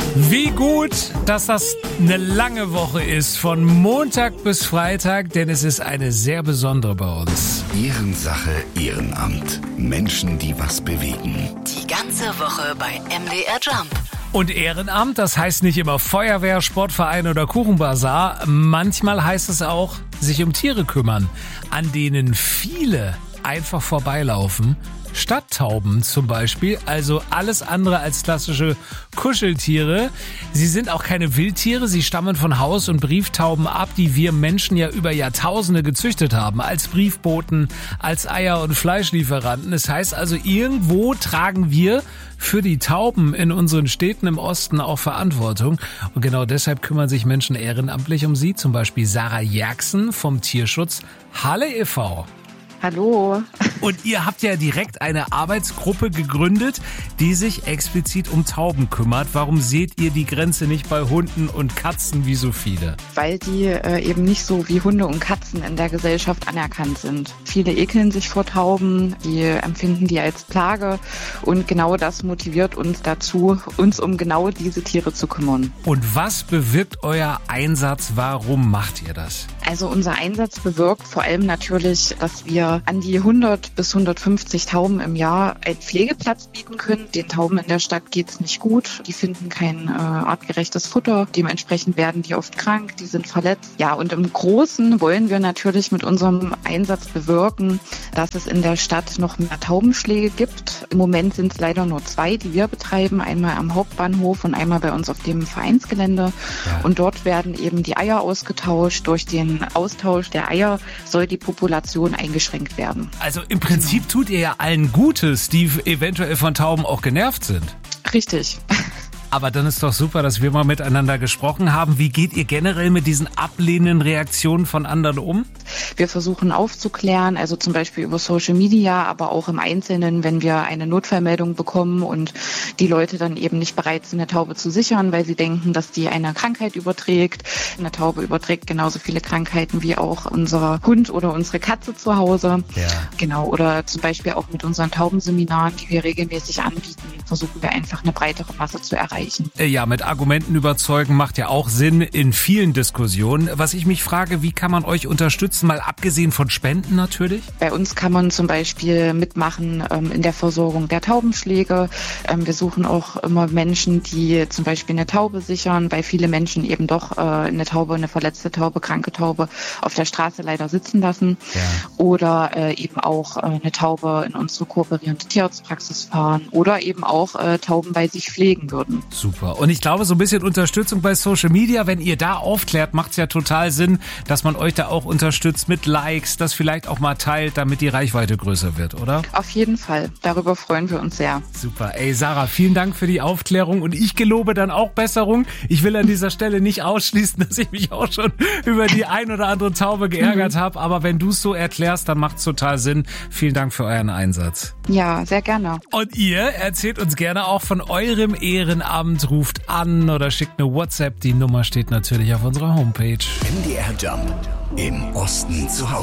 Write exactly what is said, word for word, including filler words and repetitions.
Wie gut, dass das eine lange Woche ist, von Montag bis Freitag, denn es ist eine sehr besondere bei uns. Ehrensache, Ehrenamt. Menschen, die was bewegen. Die ganze Woche bei M D R Jump. Und Ehrenamt, das heißt nicht immer Feuerwehr, Sportverein oder Kuchenbazar. Manchmal heißt es auch, sich um Tiere kümmern, an denen viele einfach vorbeilaufen. Stadttauben zum Beispiel, also alles andere als klassische Kuscheltiere. Sie sind auch keine Wildtiere, sie stammen von Haus- und Brieftauben ab, die wir Menschen ja über Jahrtausende gezüchtet haben, als Briefboten, als Eier- und Fleischlieferanten. Das heißt also, irgendwo tragen wir für die Tauben in unseren Städten im Osten auch Verantwortung. Und genau deshalb kümmern sich Menschen ehrenamtlich um sie, zum Beispiel Sarah Jerksen vom Tierschutz Halle e V Hallo. Und ihr habt ja direkt eine Arbeitsgruppe gegründet, die sich explizit um Tauben kümmert. Warum seht ihr die Grenze nicht bei Hunden und Katzen wie so viele? Weil die äh, eben nicht so wie Hunde und Katzen in der Gesellschaft anerkannt sind. Viele ekeln sich vor Tauben, die empfinden die als Plage. Und genau das motiviert uns dazu, uns um genau diese Tiere zu kümmern. Und was bewirkt euer Einsatz? Warum macht ihr das? Also unser Einsatz bewirkt vor allem natürlich, dass wir an die hundert bis hundertfünfzig Tauben im Jahr einen Pflegeplatz bieten können. Den Tauben in der Stadt geht's nicht gut. Die finden kein äh, artgerechtes Futter. Dementsprechend werden die oft krank, die sind verletzt. Ja, und im Großen wollen wir natürlich mit unserem Einsatz bewirken, dass es in der Stadt noch mehr Taubenschläge gibt. Im Moment sind es leider nur zwei, die wir betreiben. Einmal am Hauptbahnhof und einmal bei uns auf dem Vereinsgelände. Ja. Und dort werden eben die Eier ausgetauscht. Durch den Austausch der Eier soll die Population eingeschränkt werden. Also im Prinzip tut ihr ja allen Gutes, die eventuell von Tauben auch genervt sind. Richtig. Aber dann ist doch super, dass wir mal miteinander gesprochen haben. Wie geht ihr generell mit diesen ablehnenden Reaktionen von anderen um? Wir versuchen aufzuklären, also zum Beispiel über Social Media, aber auch im Einzelnen, wenn wir eine Notfallmeldung bekommen und die Leute dann eben nicht bereit sind, eine Taube zu sichern, weil sie denken, dass die eine Krankheit überträgt. Eine Taube überträgt genauso viele Krankheiten wie auch unser Hund oder unsere Katze zu Hause. Ja. Genau, oder zum Beispiel auch mit unseren Taubenseminaren, die wir regelmäßig anbieten, versuchen wir einfach eine breitere Masse zu erreichen. Ja, mit Argumenten überzeugen macht ja auch Sinn in vielen Diskussionen. Was ich mich frage, wie kann man euch unterstützen, mal abgesehen von Spenden natürlich? Bei uns kann man zum Beispiel mitmachen ähm, in der Versorgung der Taubenschläge. Ähm, wir suchen auch immer Menschen, die zum Beispiel eine Taube sichern, weil viele Menschen eben doch äh, eine Taube, eine verletzte Taube, kranke Taube auf der Straße leider sitzen lassen. Ja. Oder äh, eben auch äh, eine Taube in unsere kooperierende Tierarztpraxis fahren oder eben auch äh, Tauben bei sich pflegen würden. Super. Und ich glaube, so ein bisschen Unterstützung bei Social Media, wenn ihr da aufklärt, macht es ja total Sinn, dass man euch da auch unterstützt mit Likes, das vielleicht auch mal teilt, damit die Reichweite größer wird, oder? Auf jeden Fall. Darüber freuen wir uns sehr. Super. Ey, Sarah, vielen Dank für die Aufklärung und ich gelobe dann auch Besserung. Ich will an dieser Stelle nicht ausschließen, dass ich mich auch schon über die ein oder andere Taube geärgert habe, aber wenn du es so erklärst, dann macht es total Sinn. Vielen Dank für euren Einsatz. Ja, sehr gerne. Und ihr erzählt uns gerne auch von eurem Ehrenamt. Ruft an oder schickt eine WhatsApp. Die Nummer steht natürlich auf unserer Homepage. M D R Jump. Im Osten zu Hause.